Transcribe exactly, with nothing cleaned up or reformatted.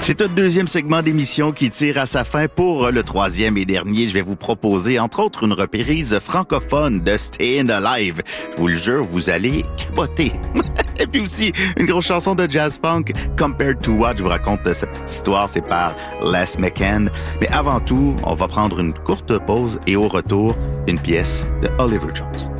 C'est un deuxième segment d'émission qui tire à sa fin. Pour le troisième et dernier, je vais vous proposer, entre autres, une reprise francophone de Stayin' Alive. Je vous le jure, vous allez capoter. Et puis aussi, une grosse chanson de jazz funk, Compared to What. Je vous raconte sa petite histoire, c'est par Les McCann. Mais avant tout, on va prendre une courte pause et au retour, une pièce de Oliver Jones.